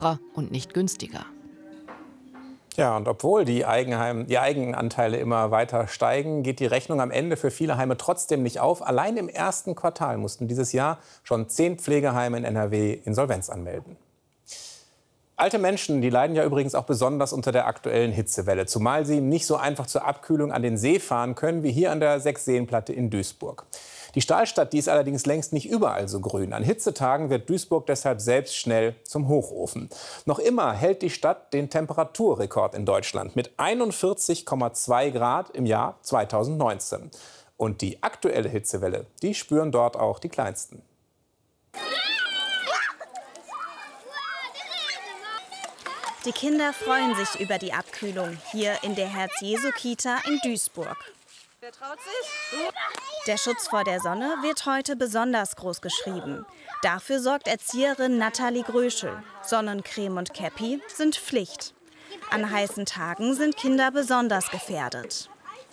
und nicht günstiger. Ja, und obwohl die Eigenanteile immer weiter steigen, geht die Rechnung am Ende für viele Heime trotzdem nicht auf. Allein im ersten Quartal mussten dieses Jahr schon 10 Pflegeheime in NRW Insolvenz anmelden. Alte Menschen, die leiden ja übrigens auch besonders unter der aktuellen Hitzewelle, zumal sie nicht so einfach zur Abkühlung an den See fahren können wie hier an der Sechsseenplatte in Duisburg. Die Stahlstadt, die ist allerdings längst nicht überall so grün. An Hitzetagen wird Duisburg deshalb selbst schnell zum Hochofen. Noch immer hält die Stadt den Temperaturrekord in Deutschland mit 41,2 Grad im Jahr 2019. Und die aktuelle Hitzewelle, die spüren dort auch die Kleinsten. Die Kinder freuen sich über die Abkühlung hier in der Herz-Jesu-Kita in Duisburg. Wer traut sich? Der Schutz vor der Sonne wird heute besonders groß geschrieben. Dafür sorgt Erzieherin Nathalie Gröschel. Sonnencreme und Käppi sind Pflicht. An heißen Tagen sind Kinder besonders gefährdet.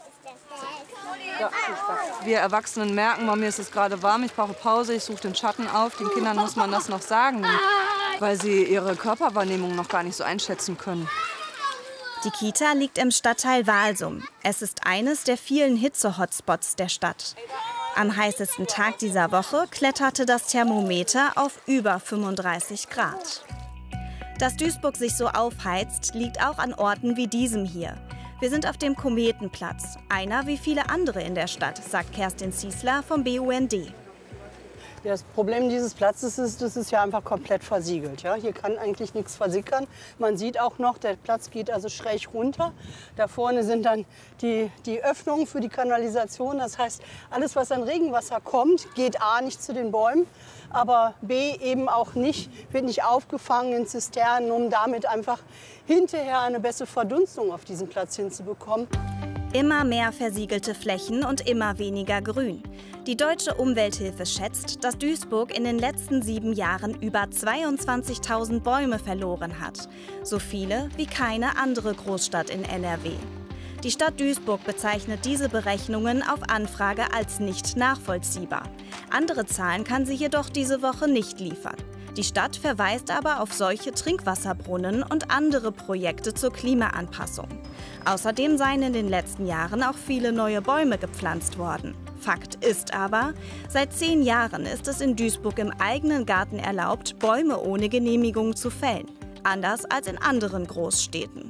Ja, wir Erwachsenen merken, bei mir ist es gerade warm, ich brauche Pause, ich suche den Schatten auf. Den Kindern muss man das noch sagen, weil sie ihre Körperwahrnehmung noch gar nicht so einschätzen können. Die Kita liegt im Stadtteil Walsum. Es ist eines der vielen Hitze-Hotspots der Stadt. Am heißesten Tag dieser Woche kletterte das Thermometer auf über 35 Grad. Dass Duisburg sich so aufheizt, liegt auch an Orten wie diesem hier. Wir sind auf dem Kometenplatz, einer wie viele andere in der Stadt, sagt Kerstin Ziesler vom BUND. Das Problem dieses Platzes ist, das ist ja einfach komplett versiegelt. Ja? Hier kann eigentlich nichts versickern. Man sieht auch noch, der Platz geht also schräg runter. Da vorne sind dann die Öffnungen für die Kanalisation. Das heißt, alles, was an Regenwasser kommt, geht A nicht zu den Bäumen, aber B eben auch nicht, wird nicht aufgefangen in Zisternen, um damit einfach hinterher eine bessere Verdunstung auf diesem Platz hinzubekommen. Immer mehr versiegelte Flächen und immer weniger Grün. Die Deutsche Umwelthilfe schätzt, dass Duisburg in den letzten 7 Jahren über 22.000 Bäume verloren hat. So viele wie keine andere Großstadt in NRW. Die Stadt Duisburg bezeichnet diese Berechnungen auf Anfrage als nicht nachvollziehbar. Andere Zahlen kann sie jedoch diese Woche nicht liefern. Die Stadt verweist aber auf solche Trinkwasserbrunnen und andere Projekte zur Klimaanpassung. Außerdem seien in den letzten Jahren auch viele neue Bäume gepflanzt worden. Fakt ist aber, seit 10 Jahren ist es in Duisburg im eigenen Garten erlaubt, Bäume ohne Genehmigung zu fällen. Anders als in anderen Großstädten.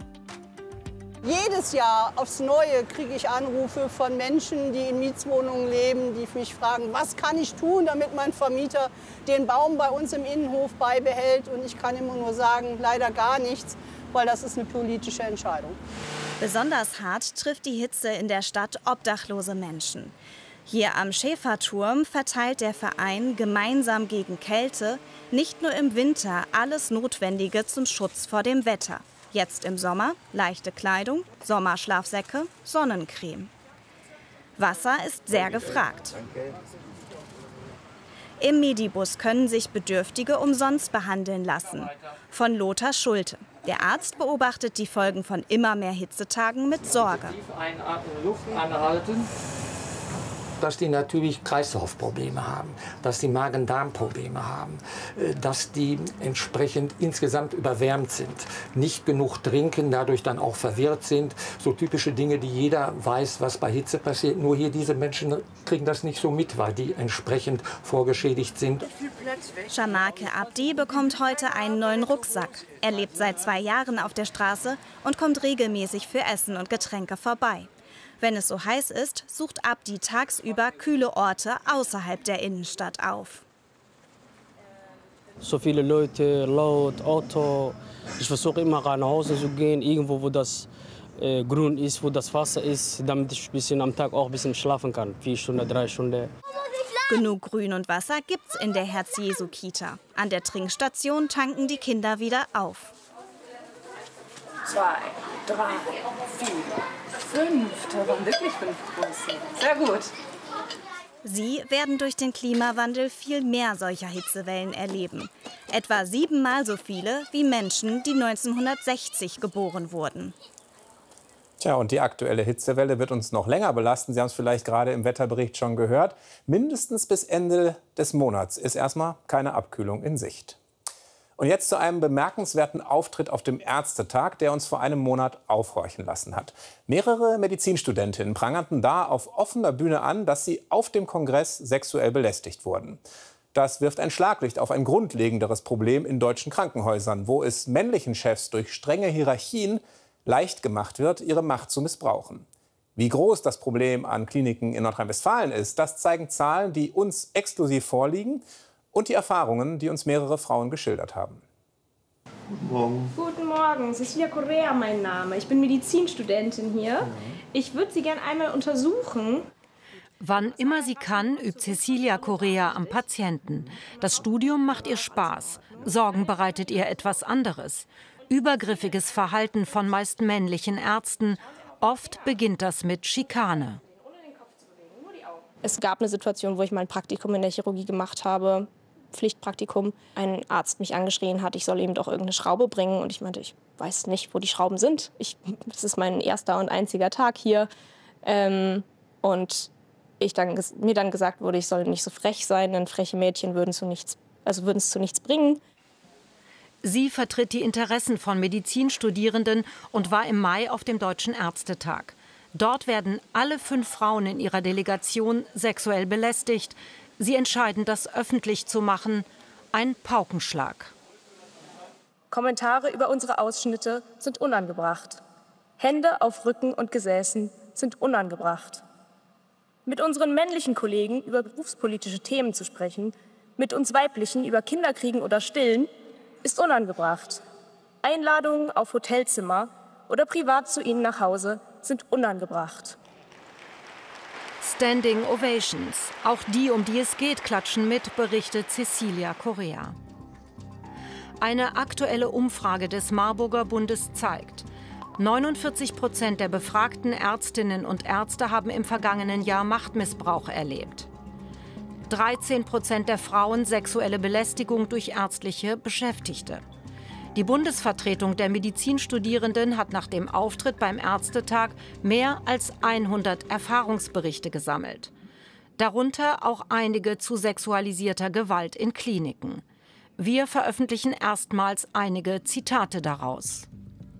Jedes Jahr aufs Neue kriege ich Anrufe von Menschen, die in Mietswohnungen leben, die mich fragen, was kann ich tun, damit mein Vermieter den Baum bei uns im Innenhof beibehält. Und ich kann immer nur sagen, leider gar nichts, weil das ist eine politische Entscheidung. Besonders hart trifft die Hitze in der Stadt obdachlose Menschen. Hier am Schäferturm verteilt der Verein gemeinsam gegen Kälte nicht nur im Winter alles Notwendige zum Schutz vor dem Wetter. Jetzt im Sommer leichte Kleidung, Sommerschlafsäcke, Sonnencreme. Wasser ist sehr gefragt. Im Medibus können sich Bedürftige umsonst behandeln lassen. Von Lothar Schulte. Der Arzt beobachtet die Folgen von immer mehr Hitzetagen mit Sorge. Tief einatmen, Luft anhalten. Dass die natürlich Kreislaufprobleme haben, dass die Magen-Darm-Probleme haben, dass die entsprechend insgesamt überwärmt sind, nicht genug trinken, dadurch dann auch verwirrt sind. So typische Dinge, die jeder weiß, was bei Hitze passiert. Nur hier diese Menschen kriegen das nicht so mit, weil die entsprechend vorgeschädigt sind. Schamake Abdi bekommt heute einen neuen Rucksack. Er lebt seit 2 Jahren auf der Straße und kommt regelmäßig für Essen und Getränke vorbei. Wenn es so heiß ist, sucht Abdi tagsüber kühle Orte außerhalb der Innenstadt auf. So viele Leute, laut, Auto. Ich versuche immer nach Hause zu gehen, irgendwo, wo das grün ist, wo das Wasser ist, damit ich ein bisschen am Tag auch ein bisschen schlafen kann. 4 Stunden, 3 Stunden. Genug Grün und Wasser gibt's in der Herz-Jesu-Kita. An der Trinkstation tanken die Kinder wieder auf. 2, 3, 4, 5. Da waren wirklich 5 Größen. Sehr gut. Sie werden durch den Klimawandel viel mehr solcher Hitzewellen erleben. Etwa 7-mal so viele wie Menschen, die 1960 geboren wurden. Tja, und die aktuelle Hitzewelle wird uns noch länger belasten. Sie haben es vielleicht gerade im Wetterbericht schon gehört. Mindestens bis Ende des Monats ist erstmal keine Abkühlung in Sicht. Und jetzt zu einem bemerkenswerten Auftritt auf dem Ärztetag, der uns vor einem Monat aufhorchen lassen hat. Mehrere Medizinstudentinnen prangerten da auf offener Bühne an, dass sie auf dem Kongress sexuell belästigt wurden. Das wirft ein Schlaglicht auf ein grundlegenderes Problem in deutschen Krankenhäusern, wo es männlichen Chefs durch strenge Hierarchien leicht gemacht wird, ihre Macht zu missbrauchen. Wie groß das Problem an Kliniken in Nordrhein-Westfalen ist, das zeigen Zahlen, die uns exklusiv vorliegen, und die Erfahrungen, die uns mehrere Frauen geschildert haben. Guten Morgen. Guten Morgen, Cecilia Correa mein Name. Ich bin Medizinstudentin hier. Ich würde Sie gerne einmal untersuchen. Wann immer sie kann, übt Cecilia Correa am Patienten. Das Studium macht ihr Spaß. Sorgen bereitet ihr etwas anderes. Übergriffiges Verhalten von meist männlichen Ärzten. Oft beginnt das mit Schikane. Es gab eine Situation, wo ich mal ein Praktikum in der Chirurgie gemacht habe. Pflichtpraktikum. Ein Arzt mich angeschrien hat, ich soll ihm doch irgendeine Schraube bringen. Und ich meinte, ich weiß nicht, wo die Schrauben sind. Das ist mein erster und einziger Tag hier. Und mir dann gesagt wurde, ich soll nicht so frech sein, denn freche Mädchen würden es zu nichts bringen. Sie vertritt die Interessen von Medizinstudierenden und war im Mai auf dem Deutschen Ärztetag. Dort werden alle 5 Frauen in ihrer Delegation sexuell belästigt. Sie entscheiden, das öffentlich zu machen. Ein Paukenschlag. Kommentare über unsere Ausschnitte sind unangebracht. Hände auf Rücken und Gesäßen sind unangebracht. Mit unseren männlichen Kollegen über berufspolitische Themen zu sprechen, mit uns weiblichen über Kinderkriegen oder Stillen, ist unangebracht. Einladungen auf Hotelzimmer oder privat zu ihnen nach Hause sind unangebracht. Standing Ovations. Auch die, um die es geht, klatschen mit, berichtet Cecilia Correa. Eine aktuelle Umfrage des Marburger Bundes zeigt, 49% der befragten Ärztinnen und Ärzte haben im vergangenen Jahr Machtmissbrauch erlebt. 13% der Frauen sexuelle Belästigung durch ärztliche Beschäftigte. Die Bundesvertretung der Medizinstudierenden hat nach dem Auftritt beim Ärztetag mehr als 100 Erfahrungsberichte gesammelt. Darunter auch einige zu sexualisierter Gewalt in Kliniken. Wir veröffentlichen erstmals einige Zitate daraus.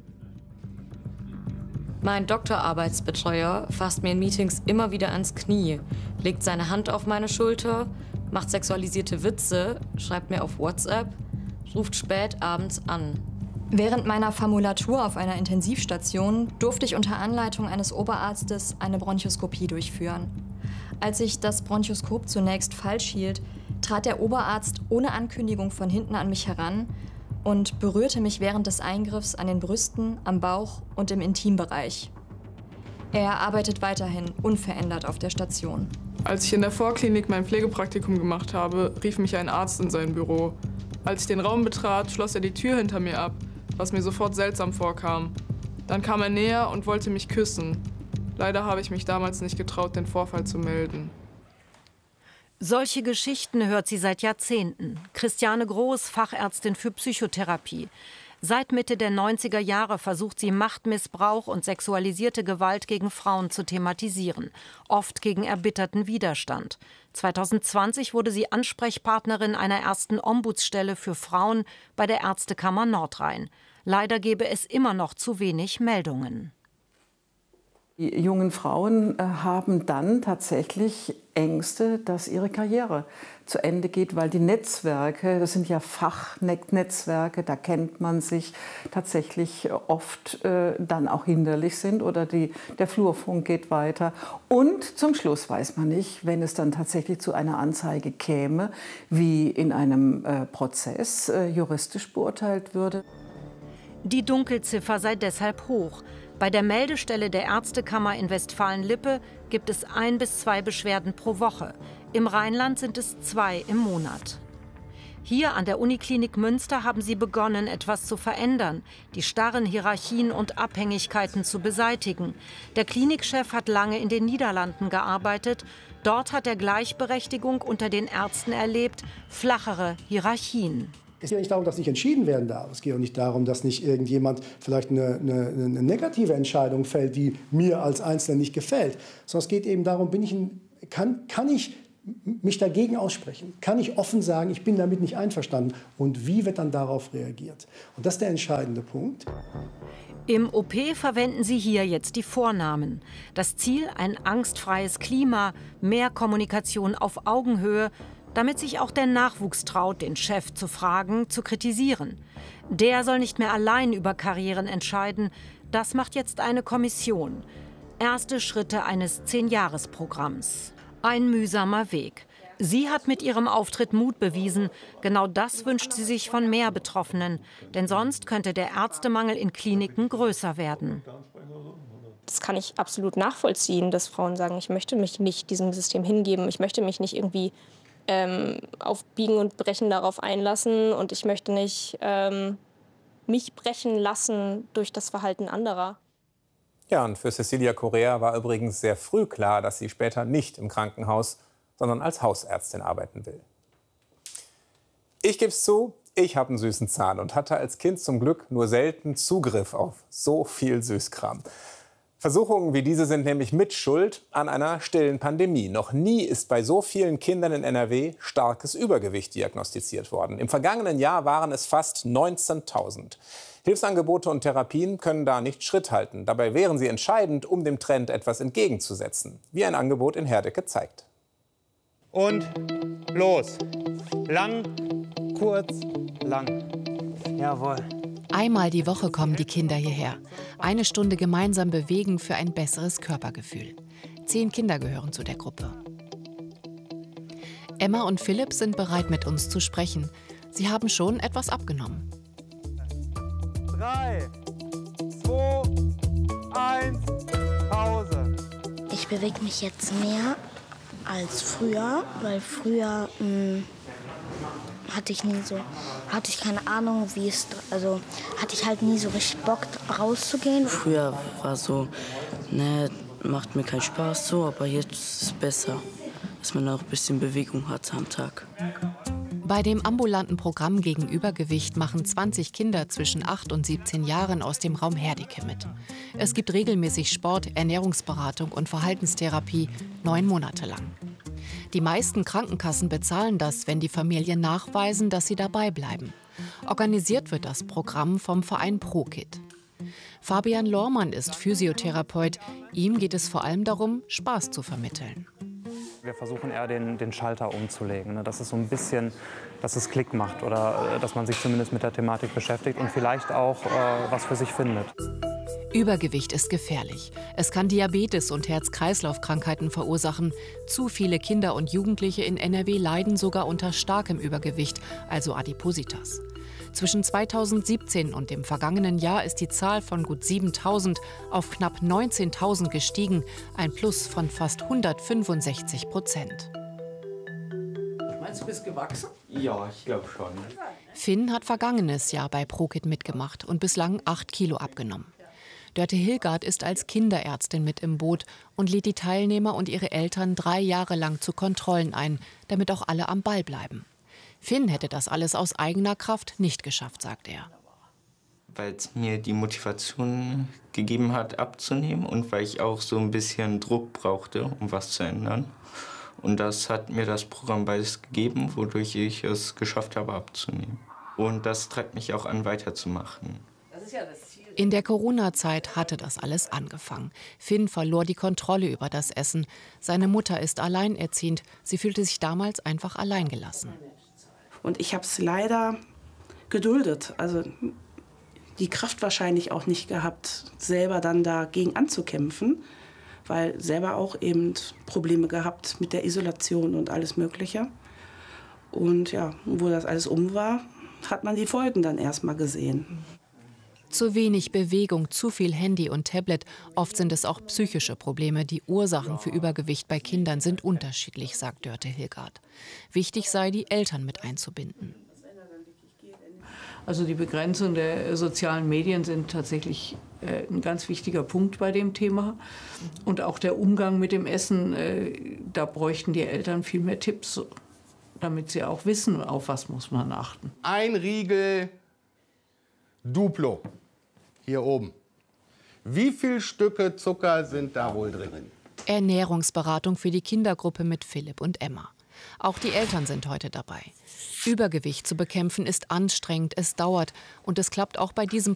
Mein Doktorarbeitsbetreuer fasst mir in Meetings immer wieder ans Knie, legt seine Hand auf meine Schulter, macht sexualisierte Witze, schreibt mir auf WhatsApp, ruft spät abends an. Während meiner Formulatur auf einer Intensivstation durfte ich unter Anleitung eines Oberarztes eine Bronchoskopie durchführen. Als ich das Bronchoskop zunächst falsch hielt, trat der Oberarzt ohne Ankündigung von hinten an mich heran und berührte mich während des Eingriffs an den Brüsten, am Bauch und im Intimbereich. Er arbeitet weiterhin unverändert auf der Station. Als ich in der Vorklinik mein Pflegepraktikum gemacht habe, rief mich ein Arzt in sein Büro. Als ich den Raum betrat, schloss er die Tür hinter mir ab, was mir sofort seltsam vorkam. Dann kam er näher und wollte mich küssen. Leider habe ich mich damals nicht getraut, den Vorfall zu melden. Solche Geschichten hört sie seit Jahrzehnten. Christiane Groß, Fachärztin für Psychotherapie. Seit Mitte der 90er Jahre versucht sie, Machtmissbrauch und sexualisierte Gewalt gegen Frauen zu thematisieren, oft gegen erbitterten Widerstand. 2020 wurde sie Ansprechpartnerin einer ersten Ombudsstelle für Frauen bei der Ärztekammer Nordrhein. Leider gebe es immer noch zu wenig Meldungen. Die jungen Frauen haben dann tatsächlich Ängste, dass ihre Karriere zu Ende geht, weil die Netzwerke, das sind ja Fachnetzwerke, da kennt man sich, tatsächlich oft dann auch hinderlich sind oder der Flurfunk geht weiter. Und zum Schluss weiß man nicht, wenn es dann tatsächlich zu einer Anzeige käme, wie in einem Prozess juristisch beurteilt würde. Die Dunkelziffer sei deshalb hoch. Bei der Meldestelle der Ärztekammer in Westfalen-Lippe gibt es 1 bis 2 Beschwerden pro Woche. Im Rheinland sind es 2 im Monat. Hier an der Uniklinik Münster haben sie begonnen, etwas zu verändern, die starren Hierarchien und Abhängigkeiten zu beseitigen. Der Klinikchef hat lange in den Niederlanden gearbeitet. Dort hat er Gleichberechtigung unter den Ärzten erlebt, flachere Hierarchien. Es geht nicht darum, dass nicht entschieden werden darf. Es geht auch nicht darum, dass nicht irgendjemand vielleicht eine negative Entscheidung fällt, die mir als Einzelner nicht gefällt. Sondern es geht eben darum, kann ich mich dagegen aussprechen? Kann ich offen sagen, ich bin damit nicht einverstanden? Und wie wird dann darauf reagiert? Und das ist der entscheidende Punkt. Im OP verwenden sie hier jetzt die Vornamen. Das Ziel: ein angstfreies Klima, mehr Kommunikation auf Augenhöhe, damit sich auch der Nachwuchs traut, den Chef zu fragen, zu kritisieren. Der soll nicht mehr allein über Karrieren entscheiden. Das macht jetzt eine Kommission. Erste Schritte eines 10-Jahres-Programms. Ein mühsamer Weg. Sie hat mit ihrem Auftritt Mut bewiesen. Genau das wünscht sie sich von mehr Betroffenen. Denn sonst könnte der Ärztemangel in Kliniken größer werden. Das kann ich absolut nachvollziehen, dass Frauen sagen, ich möchte mich nicht diesem System hingeben. Ich möchte mich nicht irgendwie auf Biegen und Brechen darauf einlassen. Und ich möchte nicht mich brechen lassen durch das Verhalten anderer. Ja, und für Cecilia Correa war übrigens sehr früh klar, dass sie später nicht im Krankenhaus, sondern als Hausärztin arbeiten will. Ich gebe es zu, ich habe einen süßen Zahn und hatte als Kind zum Glück nur selten Zugriff auf so viel Süßkram. Versuchungen wie diese sind nämlich Mitschuld an einer stillen Pandemie. Noch nie ist bei so vielen Kindern in NRW starkes Übergewicht diagnostiziert worden. Im vergangenen Jahr waren es fast 19.000. Hilfsangebote und Therapien können da nicht Schritt halten. Dabei wären sie entscheidend, um dem Trend etwas entgegenzusetzen, wie ein Angebot in Herdecke zeigt. Und los. Lang, kurz, lang. Jawohl. Einmal die Woche kommen die Kinder hierher. 1 Stunde gemeinsam bewegen für ein besseres Körpergefühl. 10 Kinder gehören zu der Gruppe. Emma und Philipp sind bereit, mit uns zu sprechen. Sie haben schon etwas abgenommen. 3, 2, 1, Pause. Ich bewege mich jetzt mehr als früher, weil früher hatte ich keine Ahnung, wie es, also hatte ich halt nie so richtig Bock rauszugehen. Früher war so, ne, macht mir keinen Spaß so, aber jetzt ist es besser, dass man auch ein bisschen Bewegung hat am Tag. Bei dem ambulanten Programm gegen Übergewicht machen 20 Kinder zwischen 8 und 17 Jahren aus dem Raum Herdecke mit. Es gibt regelmäßig Sport, Ernährungsberatung und Verhaltenstherapie 9 Monate lang. Die meisten Krankenkassen bezahlen das, wenn die Familien nachweisen, dass sie dabei bleiben. Organisiert wird das Programm vom Verein ProKit. Fabian Lohrmann ist Physiotherapeut. Ihm geht es vor allem darum, Spaß zu vermitteln. Wir versuchen eher den Schalter umzulegen, ne? Dass es so ein bisschen, dass es Klick macht oder dass man sich zumindest mit der Thematik beschäftigt und vielleicht auch was für sich findet. Übergewicht ist gefährlich. Es kann Diabetes und Herz-Kreislauf-Krankheiten verursachen. Zu viele Kinder und Jugendliche in NRW leiden sogar unter starkem Übergewicht, also Adipositas. Zwischen 2017 und dem vergangenen Jahr ist die Zahl von gut 7.000 auf knapp 19.000 gestiegen, ein Plus von fast 165%. Meinst du, bist gewachsen? Ja, ich glaube schon. Finn hat vergangenes Jahr bei ProKit mitgemacht und bislang 8 Kilo abgenommen. Dörte Hilgard ist als Kinderärztin mit im Boot und lädt die Teilnehmer und ihre Eltern 3 Jahre lang zu Kontrollen ein, damit auch alle am Ball bleiben. Finn hätte das alles aus eigener Kraft nicht geschafft, sagt er. Weil es mir die Motivation gegeben hat, abzunehmen und weil ich auch so ein bisschen Druck brauchte, um was zu ändern. Und das hat mir das Programm beides gegeben, wodurch ich es geschafft habe, abzunehmen. Und das treibt mich auch an, weiterzumachen. In der Corona-Zeit hatte das alles angefangen. Finn verlor die Kontrolle über das Essen. Seine Mutter ist alleinerziehend. Sie fühlte sich damals einfach alleingelassen. Und ich habe es leider geduldet. Also die Kraft wahrscheinlich auch nicht gehabt, selber dann dagegen anzukämpfen. Weil selber auch eben Probleme gehabt mit der Isolation und alles Mögliche. Und ja, wo das alles war, hat man die Folgen dann erst mal gesehen. Zu wenig Bewegung, zu viel Handy und Tablet. Oft sind es auch psychische Probleme. Die Ursachen für Übergewicht bei Kindern sind unterschiedlich, sagt Dörte Hilgard. Wichtig sei, die Eltern mit einzubinden. Also die Begrenzung der sozialen Medien sind tatsächlich ein ganz wichtiger Punkt bei dem Thema. Und auch der Umgang mit dem Essen, da bräuchten die Eltern viel mehr Tipps, damit sie auch wissen, auf was muss man achten. Ein Riegel Duplo, hier oben. Wie viele Stücke Zucker sind da wohl drin? Ernährungsberatung für die Kindergruppe mit Philipp und Emma. Auch die Eltern sind heute dabei. Übergewicht zu bekämpfen ist anstrengend, es dauert und es klappt auch bei diesem